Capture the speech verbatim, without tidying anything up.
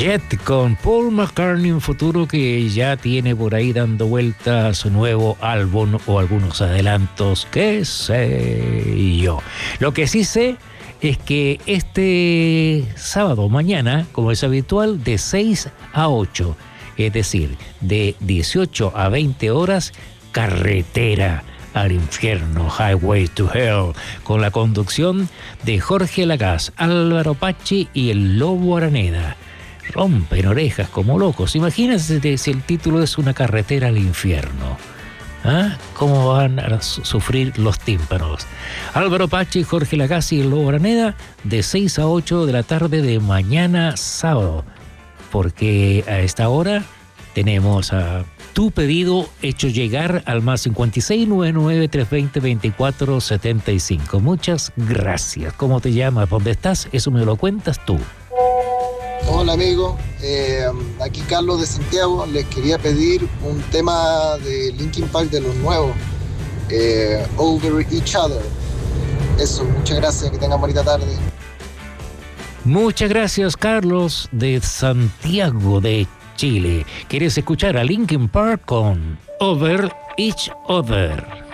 Jet con Paul McCartney, un futuro que ya tiene por ahí dando vuelta a su nuevo álbum o algunos adelantos, qué sé yo. Lo que sí sé es que este sábado, mañana, como es habitual, de seis a ocho, es decir, de dieciocho a veinte horas, carretera al infierno, Highway to Hell, con la conducción de Jorge Lagaz, Álvaro Pachi y el Lobo Araneda. Rompen orejas como locos. Imagínense si el título es Una carretera al infierno. ¿Ah? ¿Cómo van a sufrir los tímpanos? Álvaro Pachi, Jorge Lagaz y el Lobo Araneda, de seis a ocho de la tarde de mañana sábado. Porque a esta hora tenemos a tu pedido hecho llegar al más cincuenta y seis, noventa y nueve, trescientos veinte, veinticuatro setenta y cinco. Muchas gracias. ¿Cómo te llamas? ¿Dónde estás? Eso me lo cuentas tú. Hola amigo, eh, aquí Carlos de Santiago. Les quería pedir un tema de Linkin Park de los nuevos, eh, Over Each Other. Eso, muchas gracias, que tengan bonita tarde. Muchas gracias, Carlos de Santiago de Chile. ¿Quieres escuchar a Linkin Park con Over Each Other?